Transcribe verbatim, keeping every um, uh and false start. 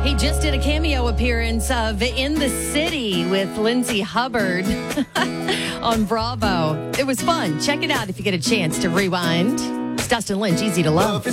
He just did a cameo appearance of In the City with Lindsay Hubbard on Bravo. It was fun. Check it out if you get a chance to rewind. It's Dustin Lynch, Easy to Love.